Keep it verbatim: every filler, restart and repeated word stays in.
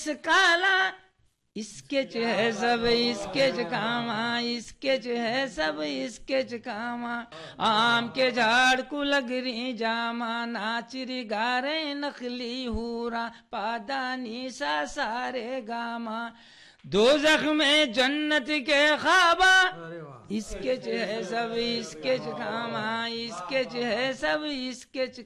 काला स्केच है सब स्केच कामा, स्केच है सब स्केच कामा। आम के झाड़ को लग रही जामा, नाचरी गा रहे नकली हूरा, पादानी सा सारे गामा। दोज़ख में जन्नत के ख्वाबा, स्केच है सब स्केच कामा, स्केच है सब स्केच